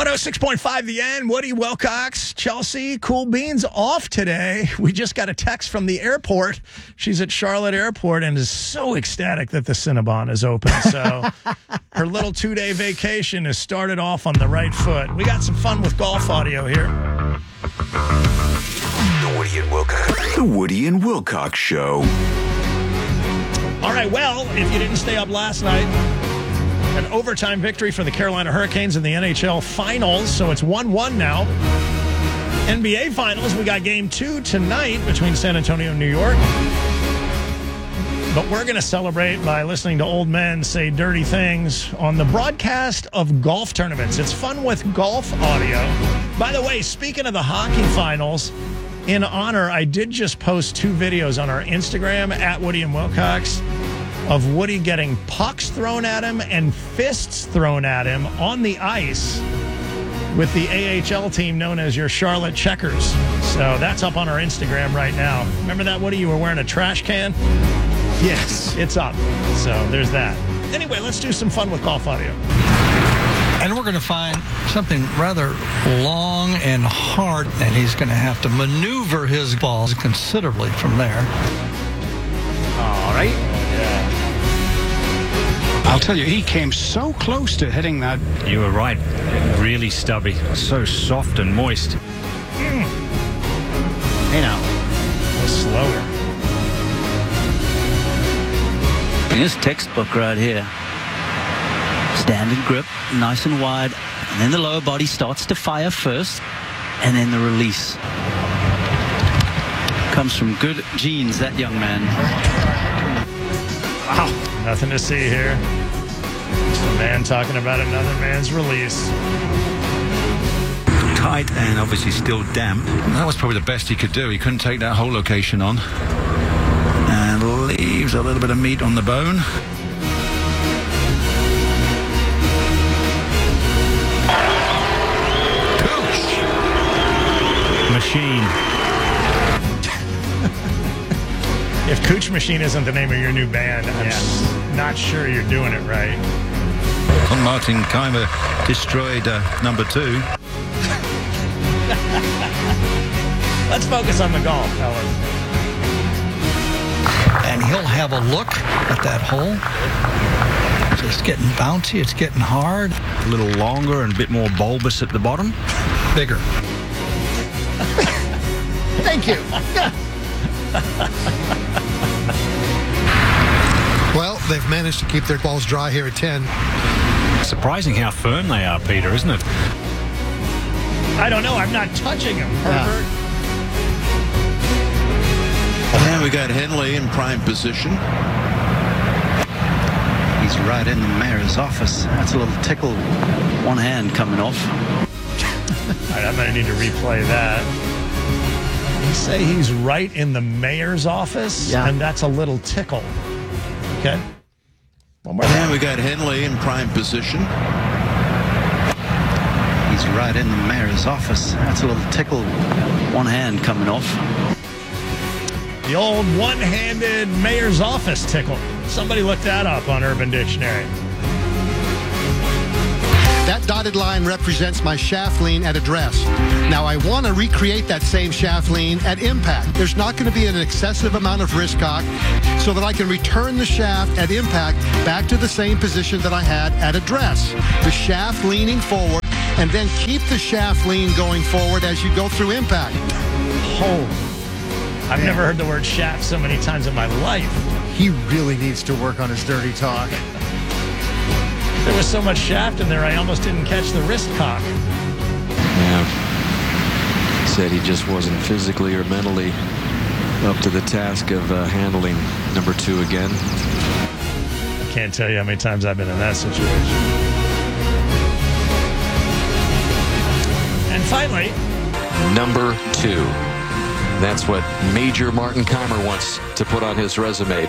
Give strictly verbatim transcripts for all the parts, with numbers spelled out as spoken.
one oh six point five The End, Woody Wilcox, Chelsea, Cool Beans off today. We just got a text from the airport. She's at Charlotte Airport and is so ecstatic that the Cinnabon is open. So her little two-day vacation has started off on the right foot. We got some fun with golf audio here. The Woody and Wilcox. The Woody and Wilcox Show. All right, well, if you didn't stay up last night, an overtime victory for the Carolina Hurricanes in the N H L Finals, so it's one one now. N B A Finals, we got game two tonight between San Antonio and New York. But we're going to celebrate by listening to old men say dirty things on the broadcast of golf tournaments. It's fun with golf audio. By the way, speaking of the hockey finals, in honor, I did just post two videos on our Instagram, at Woody and Wilcox, of Woody getting pucks thrown at him and fists thrown at him on the ice with the A H L team known as your Charlotte Checkers. So that's up on our Instagram right now. Remember that, Woody? You were wearing a trash can? Yes. It's up. So there's that. Anyway, let's do some fun with golf audio. And we're going to find something rather long and hard, and he's going to have to maneuver his balls considerably from there. All right. Yeah. I'll tell you, he came so close to hitting that. You were right. Really stubby. So soft and moist. Mm. Hey, now. Slower. Here's textbook right here. Standing grip, nice and wide, and then the lower body starts to fire first, and then the release. Comes from good genes, that young man. Wow, nothing to see here. Just a man talking about another man's release. Tight and obviously still damp. That was probably the best he could do. He couldn't take that whole location on. And leaves a little bit of meat on the bone. Machine. If Cooch Machine isn't the name of your new band, I'm yeah. not sure you're doing it right. Con Martin kind of destroyed uh, number two. Let's focus on the golf, fellas. And he'll have a look at that hole. It's getting bouncy. It's getting hard. A little longer and a bit more bulbous at the bottom. Bigger. Thank you. Well, they've managed to keep their balls dry here at ten. Surprising how firm they are, Peter, isn't it? I don't know. I'm not touching them, Herbert. And we got Henley in prime position. He's right in the mayor's office. That's a little tickle. One hand coming off. All right, I'm going to need to replay that. You say he's right in the mayor's office, yeah. and that's a little tickle. Okay. One more And time. we got Henley in prime position. He's right in the mayor's office. That's a little tickle. One hand coming off. The old one-handed mayor's office tickle. Somebody look that up on Urban Dictionary. That dotted line represents my shaft lean at address. Now, I want to recreate that same shaft lean at impact. There's not going to be an excessive amount of wrist cock so that I can return the shaft at impact back to the same position that I had at address. The shaft leaning forward, and then keep the shaft lean going forward as you go through impact. Oh, I've Man. never heard the word shaft so many times in my life. He really needs to work on his dirty talk. There was so much shaft in there, I almost didn't catch the wrist cock. Yeah. Said he just wasn't physically or mentally up to the task of uh, handling number two again. I can't tell you how many times I've been in that situation. And finally, number two. That's what Major Martin Keimer wants to put on his resume.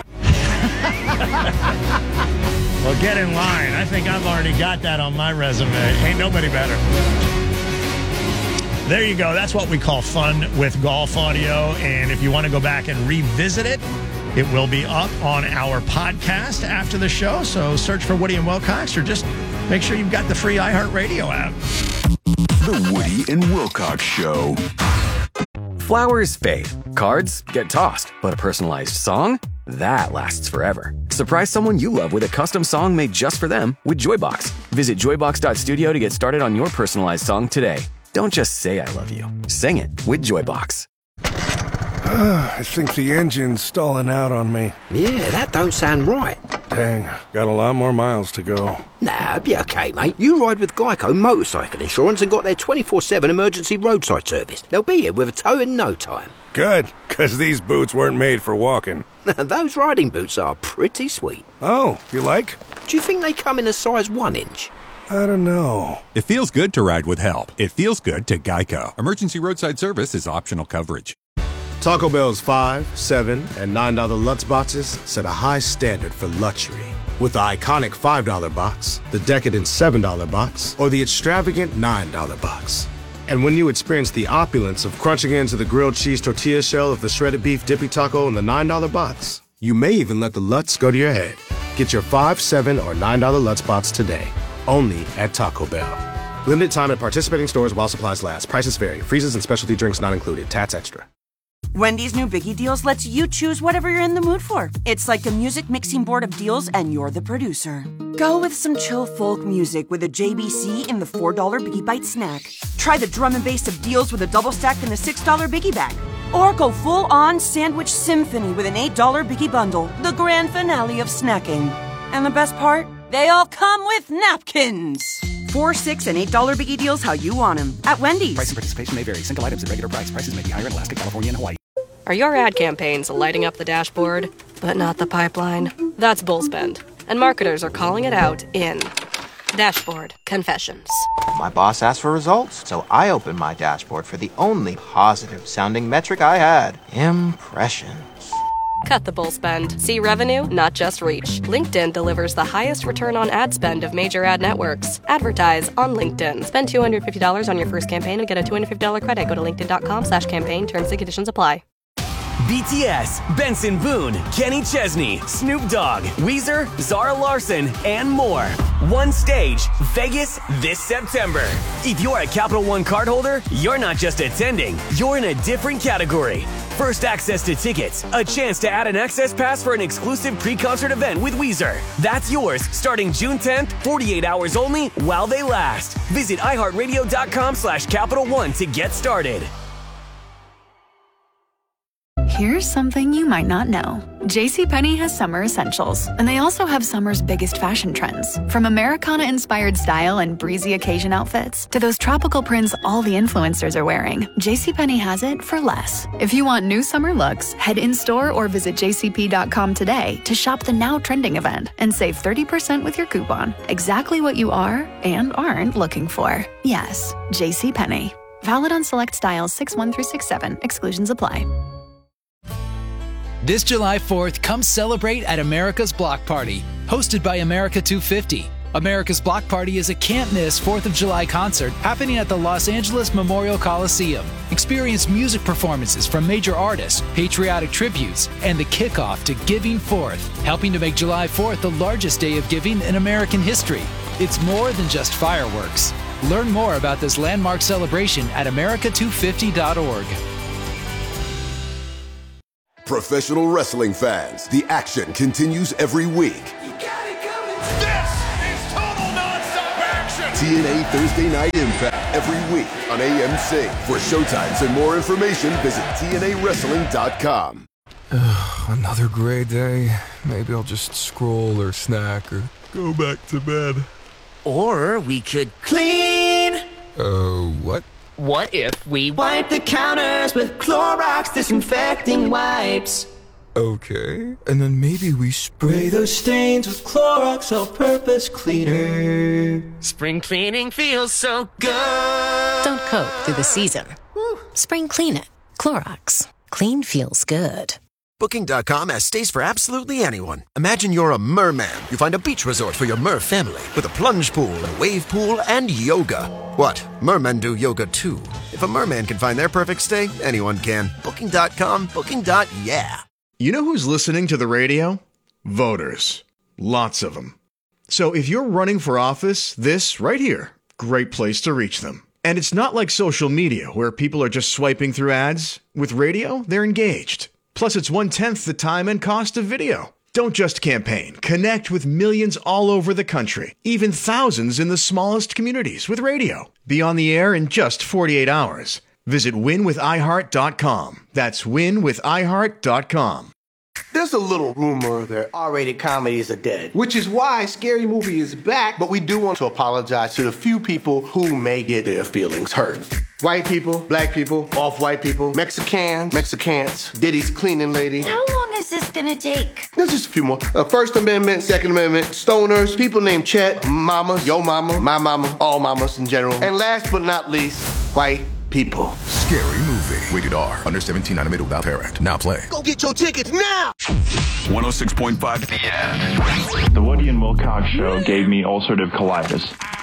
Well, get in line. I think I've already got that on my resume. Ain't nobody better. There you go. That's what we call fun with golf audio. And if you want to go back and revisit it, it will be up on our podcast after the show. So search for Woody and Wilcox or just make sure you've got the free iHeartRadio app. The Woody and Wilcox Show. Flowers fade. Cards get tossed. But a personalized song? That lasts forever. Surprise someone you love with a custom song made just for them with Joybox. Visit joybox dot studio to get started on your personalized song today. Don't just say I love you. Sing it with Joybox. I think the engine's stalling out on me. Yeah, that don't sound right. Dang, got a lot more miles to go. Nah, be okay, mate. You ride with Geico Motorcycle Insurance and got their twenty-four seven emergency roadside service. They'll be here with a tow in no time. Good, because these boots weren't made for walking. Those riding boots are pretty sweet. Oh, you like? Do you think they come in a size one inch? I don't know. It feels good to ride with help. It feels good to Geico. Emergency roadside service is optional coverage. Taco Bell's five, seven, and nine dollar Lutz boxes set a high standard for luxury. With the iconic five dollar box, the decadent seven dollar box, or the extravagant nine dollar box. And when you experience the opulence of crunching into the grilled cheese tortilla shell of the shredded beef dippy taco in the nine dollar box, you may even let the Lutz go to your head. Get your five, seven, or nine dollar Lutz box today, only at Taco Bell. Limited time at participating stores while supplies last. Prices vary. Freezes and specialty drinks not included. Tats extra. Wendy's new Biggie Deals lets you choose whatever you're in the mood for. It's like a music mixing board of deals, and you're the producer. Go with some chill folk music with a J B C in the four dollar Biggie Bite snack. Try the drum and bass of deals with a double stack in the six dollar Biggie Bag. Or go full-on sandwich symphony with an eight dollar Biggie Bundle, the grand finale of snacking. And the best part? They all come with napkins. Four, six, and eight dollar Biggie Deals how you want them at Wendy's. Price and participation may vary. Single items at regular price. Prices may be higher in Alaska, California, and Hawaii. Are your ad campaigns lighting up the dashboard, but not the pipeline? That's bullspend, and marketers are calling it out in Dashboard Confessions. My boss asked for results, so I opened my dashboard for the only positive-sounding metric I had: impressions. Cut the bull spend. See revenue, not just reach. LinkedIn delivers the highest return on ad spend of major ad networks. Advertise on LinkedIn. Spend two hundred fifty dollars on your first campaign and get a two hundred fifty dollars credit. Go to linkedin.com slash campaign. Terms and conditions apply. B T S, Benson Boone, Kenny Chesney, Snoop Dogg, Weezer, Zara Larson, and more. One stage, Vegas this September. If you're a Capital One cardholder, you're not just attending, you're in a different category. First access to tickets, a chance to add an access pass for an exclusive pre-concert event with Weezer. That's yours starting June tenth, forty-eight hours only while they last. Visit iHeartRadio.com slash Capital One to get started. Here's something you might not know. JCPenney has summer essentials, and they also have summer's biggest fashion trends. From Americana-inspired style and breezy occasion outfits to those tropical prints all the influencers are wearing, JCPenney has it for less. If you want new summer looks, head in-store or visit j c p dot com today to shop the now trending event and save thirty percent with your coupon. Exactly what you are and aren't looking for. Yes, JCPenney. Valid on select styles six one through six seven. Exclusions apply. This July fourth, come celebrate at America's Block Party, hosted by America two fifty. America's Block Party is a can't-miss fourth of July concert happening at the Los Angeles Memorial Coliseum. Experience music performances from major artists, patriotic tributes, and the kickoff to Giving Fourth, helping to make July fourth the largest day of giving in American history. It's more than just fireworks. Learn more about this landmark celebration at america two fifty dot org. Professional wrestling fans, the action continues every week. You got it coming. This is total nonstop action. T N A Thursday Night Impact every week on A M C. For showtimes and more information, visit T N A wrestling dot com. Another gray day. Maybe I'll just scroll or snack or go back to bed. Or we could clean. Oh, uh, what? What if we wipe the counters with Clorox disinfecting wipes? Okay, and then maybe we spray those stains with Clorox all-purpose cleaner. Spring cleaning feels so good. Don't cope through the season. Woo. Spring clean it. Clorox. Clean feels good. Booking dot com has stays for absolutely anyone. Imagine you're a merman. You find a beach resort for your mer family with a plunge pool, a wave pool, and yoga. What? Mermen do yoga too. If a merman can find their perfect stay, anyone can. Booking dot com, booking. Yeah. You know who's listening to the radio? Voters. Lots of them. So if you're running for office, this right here, great place to reach them. And it's not like social media, where people are just swiping through ads. With radio, they're engaged. Plus, it's one-tenth the time and cost of video. Don't just campaign. Connect with millions all over the country, even thousands in the smallest communities with radio. Be on the air in just forty-eight hours. Visit win with i heart dot com. That's win with i heart dot com. There's a little rumor that R-rated comedies are dead, which is why Scary Movie is back, but we do want to apologize to the few people who may get their feelings hurt. White people, black people, off-white people, Mexicans, Mexicans, Diddy's cleaning lady. How long is this gonna take? There's just a few more. Uh, First Amendment, Second Amendment, stoners, people named Chet, mamas, yo mama, my mama, all mamas in general. And last but not least, white people. Scary Movie. Rated R. Under seventeen, animated without parent. Now play. Go get your tickets now! one oh six point five The Woody and Wilcox Show gave me ulcerative colitis.